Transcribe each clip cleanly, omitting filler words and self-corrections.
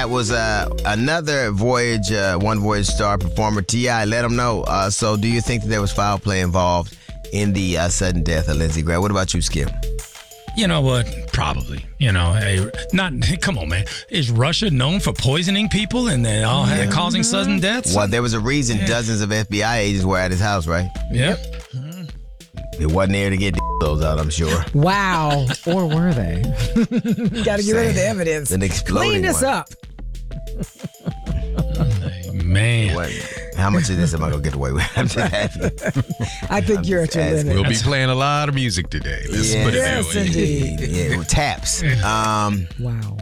That was another One Voyage star performer, T.I. Let him know. So do you think that there was foul play involved in the sudden death of Lindsey Graham? What about you, Skip? You know what? Probably. Come on, man. Is Russia known for poisoning people and then causing sudden deaths? Well, there was a reason dozens of FBI agents were at his house, right? Yep. It wasn't there to get those out, I'm sure. Wow. Or were they? Got to get rid of the evidence. An exploding Clean this one. up. Man. How much of this am I going to get away with? I'm just asking. I think you're at your limit. We'll be playing a lot of music today. Let's put it that Yes, way. indeed. Yeah, taps. Wow.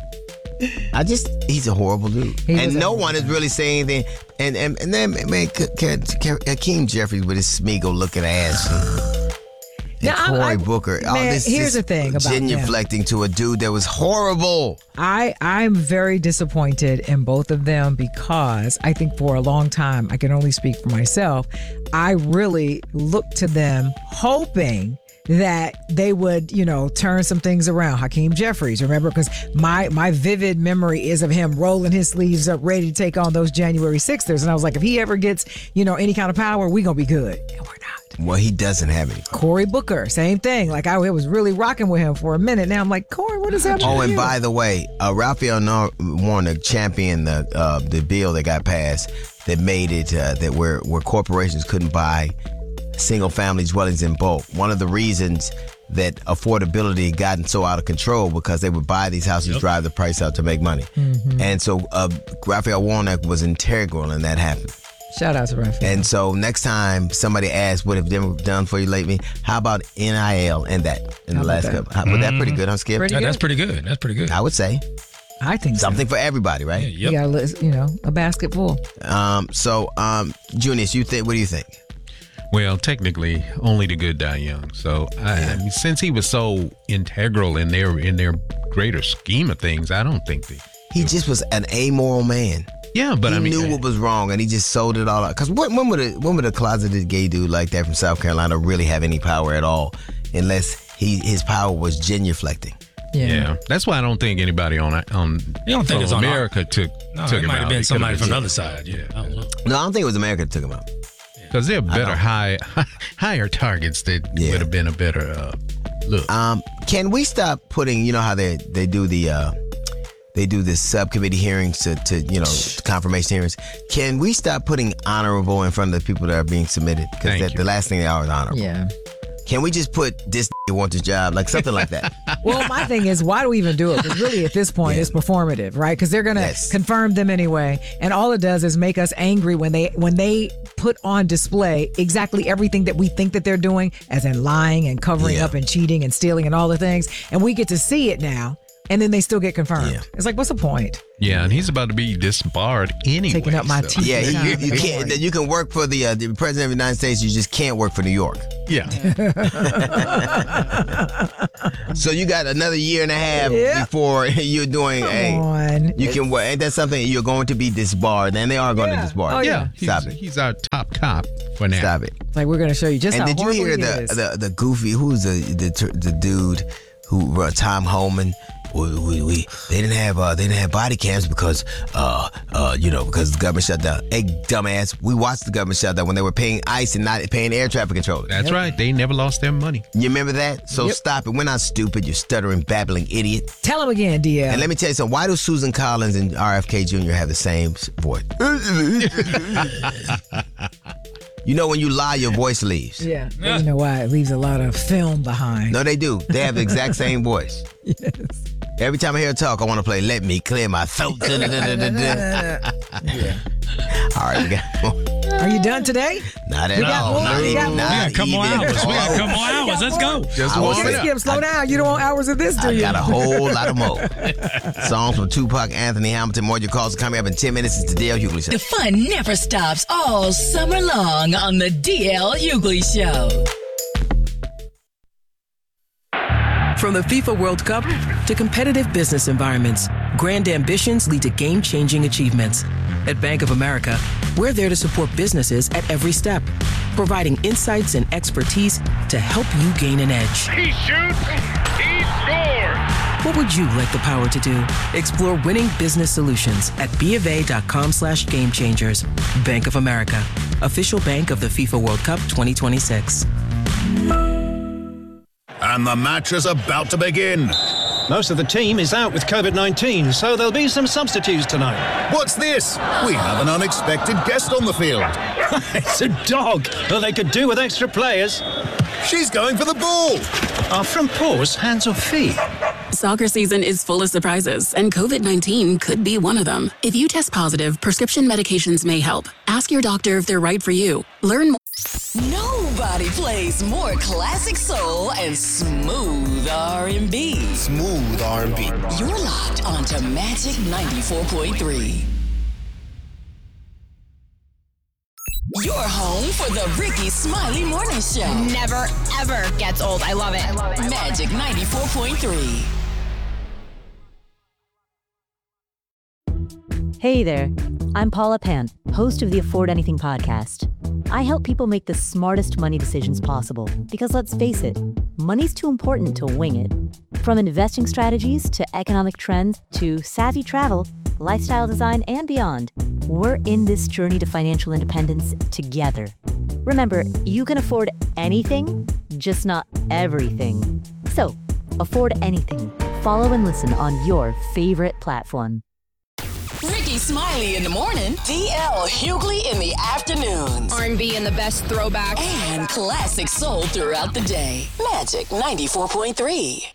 He's a horrible dude. He And was no a- one is really saying anything. And then, man, Hakeem Jeffries with his Smeagol looking ass. And Now, Cory Booker. Man, here's the thing about him. genuflecting to a dude that was horrible. I'm very disappointed in both of them because I think for a long time, I can only speak for myself, I really looked to them hoping that they would, turn some things around. Hakeem Jeffries, remember? Because my vivid memory is of him rolling his sleeves up, ready to take on those January 6thers. And I was like, if he ever gets, any kind of power, we're going to be good. And we're not. Well, he doesn't have any. Cory Booker, same thing. Like, I was really rocking with him for a minute. Now I'm like, Cory, what is happening? Oh, and to you? by the way, Raphael Warnock championed the bill that got passed that made it that where corporations couldn't buy single-family dwellings in bulk. One of the reasons that affordability had gotten so out of control because they would buy these houses, drive the price out to make money. Mm-hmm. And so Raphael Warnock was integral in that happening. Shout out to Raphael. And so next time somebody asks, what have them done for you lately? How about NIL and that in the last couple? Was that pretty good, huh, Skip? Pretty good. That's pretty good. That's pretty good. I would say. I think Something for everybody, right? Yep. You got a basket full. Junius, what do you think? Well, technically, only the good die young. So, I mean, since he was so integral in their greater scheme of things, I don't think He just was an amoral man. Yeah, but he I mean, knew what was wrong, and he just sold it all out. Because when would a closeted gay dude like that from South Carolina really have any power at all, unless his power was genuflecting? Yeah, that's why I don't think anybody on You don't think it's on America took No, him it might out. have been It somebody could've from the been- other side. Yeah, I don't know. No, I don't think it was America that took him out. Because they're better higher targets that would have been a better look. Can we stop putting? You know how they do the subcommittee hearings to confirmation hearings. Can we stop putting honorable in front of the people that are being submitted? Because the last thing they are is honorable. Yeah. Can we just put this wants a job, like something like that? Well, my thing is, why do we even do it? Because really, at this point, it's performative, right? Because they're going to confirm them anyway, and all it does is make us angry when they put on display exactly everything that we think that they're doing, as in lying and covering up and cheating and stealing and all the things, and we get to see it now, and then they still get confirmed. Yeah. It's like, what's the point? Yeah, and he's about to be disbarred anyway. Taking up my teeth. Yeah, you can't. You can work for the president of the United States. You just can't work for New York. Yeah. So you got another year and a half before you're doing You can work. Ain't that something? You're going to be disbarred, and they are going to disbar. Oh, yeah. Stop it. He's our top cop for now. Stop it. It's like, we're going to show you just And how did you horrible hear he is. the goofy? Who's the dude who Tom Homan? They didn't have body cams because because the government shut down. Hey, dumbass, we watched the government shut down when they were paying ICE and not paying air traffic controllers. That's right. They never lost their money. You remember that? So stop it. We're not stupid. You stuttering, babbling idiot. Tell him again, DL. And let me tell you something. Why do Susan Collins and RFK Jr. have the same voice? You know when you lie, your voice leaves. Yeah. You know why? It leaves a lot of film behind. No, they do. They have the exact same voice. Yes. Every time I hear her talk, I want to play "Let Me Clear My Throat." Yeah. All right, we got. Are you done today? Not at all. more? Not We got even. more? We got a couple more even. hours. We got a couple more hours. Let's go. Just I was warm it gonna up. Skip, slow down. You don't want hours of this, do I you? got a whole lot of more. Songs from Tupac, Anthony Hamilton. More of your calls are coming up in 10 minutes. It's the DL Hughley Show. The fun never stops all summer long on the DL Hughley Show. From the FIFA World Cup to competitive business environments, grand ambitions lead to game-changing achievements. At Bank of America, we're there to support businesses at every step, providing insights and expertise to help you gain an edge. He shoots, he scores. What would you like the power to do? Explore winning business solutions at BofA.com/gamechangers. Bank of America, official bank of the FIFA World Cup 2026. And the match is about to begin. Most of the team is out with COVID-19, so there'll be some substitutes tonight. What's this? We have an unexpected guest on the field. It's a dog, but they could do with extra players. She's going for the ball. Are front paws hands or feet? Soccer season is full of surprises, and COVID-19 could be one of them. If you test positive, prescription medications may help. Ask your doctor if they're right for you. Learn more. Nobody plays more classic soul and smooth R&B. Smooth R&B. You're locked onto Magic 94.3. Your home for the Ricky Smiley Morning Show. Never, ever gets old. I love it. Magic 94.3. Hey there, I'm Paula Pant, host of the Afford Anything podcast. I help people make the smartest money decisions possible because let's face it, money's too important to wing it. From investing strategies to economic trends to savvy travel, lifestyle design, and beyond, we're in this journey to financial independence together. Remember, you can afford anything, just not everything. So, afford anything. Follow and listen on your favorite platform. Ricky Smiley in the morning, DL Hughley in the afternoons. R&B and the best throwbacks. And classic soul throughout the day. Magic 94.3.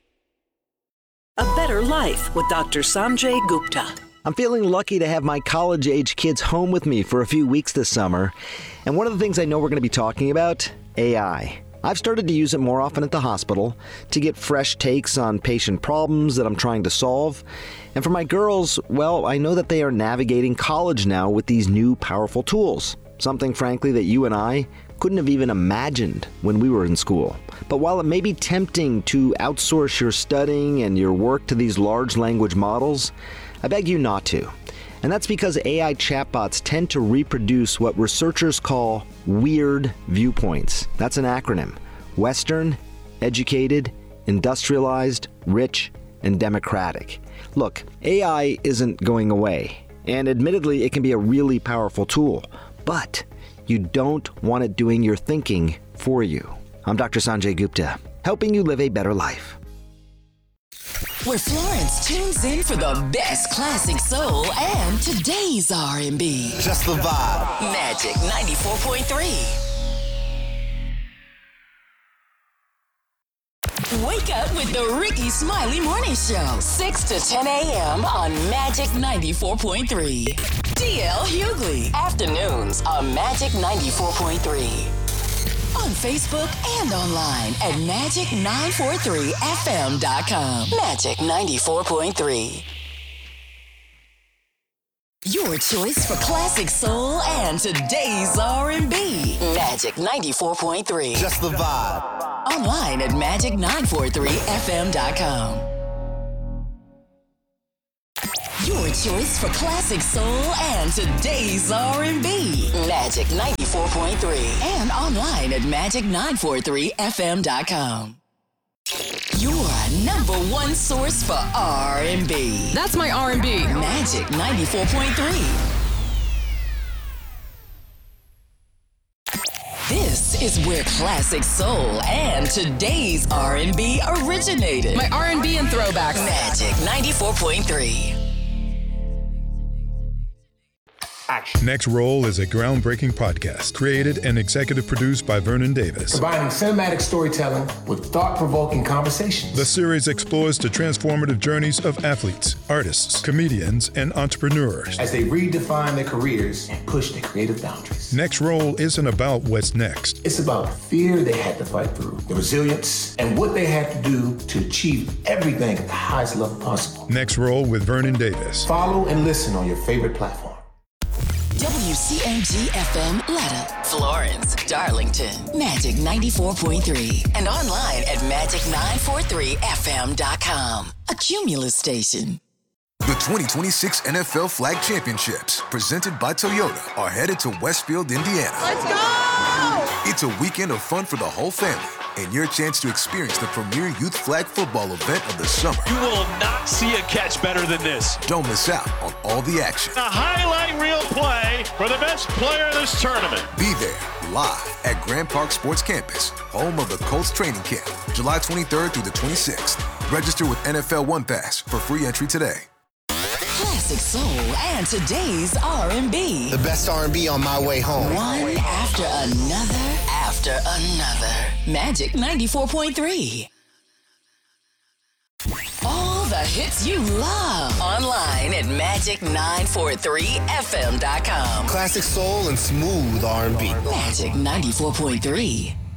A Better Life with Dr. Sanjay Gupta. I'm feeling lucky to have my college-age kids home with me for a few weeks this summer. And one of the things I know we're going to be talking about, AI. I've started to use it more often at the hospital to get fresh takes on patient problems that I'm trying to solve. And for my girls, well, I know that they are navigating college now with these new powerful tools. Something, frankly, that you and I couldn't have even imagined when we were in school. But while it may be tempting to outsource your studying and your work to these large language models, I beg you not to. And that's because AI chatbots tend to reproduce what researchers call weird viewpoints. That's an acronym. Western, educated, industrialized, rich, and democratic. Look, AI isn't going away. And admittedly, it can be a really powerful tool. But you don't want it doing your thinking for you. I'm Dr. Sanjay Gupta, helping you live a better life. Where Florence tunes in for the best classic soul and today's R&B. Just the vibe. Magic 94.3. Wake up with the Ricky Smiley Morning Show. 6 to 10 a.m. on Magic 94.3. DL Hughley. Afternoons on Magic 94.3. On Facebook and online at magic943fm.com. Magic 94.3. Your choice for classic soul and today's R&B. Magic 94.3. Just the vibe. Online at magic943fm.com. Your choice for classic soul and today's R&B. Magic 94.3. And online at magic943fm.com. Your number one source for R&B. That's my R&B. Magic 94.3. This is where classic soul and today's R&B originated. My R&B and throwbacks. Magic 94.3. Next Roll is a groundbreaking podcast created and executive produced by Vernon Davis. Combining cinematic storytelling with thought-provoking conversations. The series explores the transformative journeys of athletes, artists, comedians, and entrepreneurs as they redefine their careers and push their creative boundaries. Next Roll isn't about what's next. It's about the fear they had to fight through, the resilience, and what they had to do to achieve everything at the highest level possible. Next Roll with Vernon Davis. Follow and listen on your favorite platform. WCMG-FM Letta, Florence, Darlington, Magic 94.3, and online at magic943fm.com. A Cumulus station. The 2026 NFL Flag Championships, presented by Toyota, are headed to Westfield, Indiana. Let's go! It's a weekend of fun for the whole family. and your chance to experience the premier youth flag football event of the summer. You will not see a catch better than this. Don't miss out on all the action. A highlight reel play for the best player in this tournament. Be there live at Grand Park Sports Campus, home of the Colts training camp, July 23rd through the 26th. Register with NFL One Pass for free entry today. Classic soul and today's R&B. The best R&B on my way home. One after another after another. Magic 94.3. All the hits you love online at magic943fm.com. Classic soul and smooth R&B. Magic 94.3.